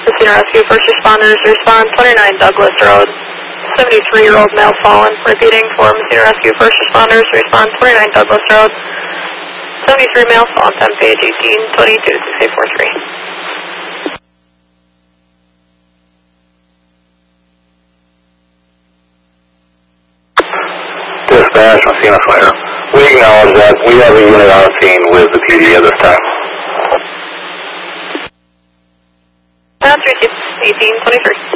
Messina Rescue, first responders, respond 29 Douglas Road. 73-year-old male fallen. Repeating for Messina Rescue, first responders, respond 29 Douglas Road. 73 male fallen, 10 page 1822 6843. Dispatch, Messina Fire. We acknowledge that we have a unit on scene with the PD at this time. That's 1823.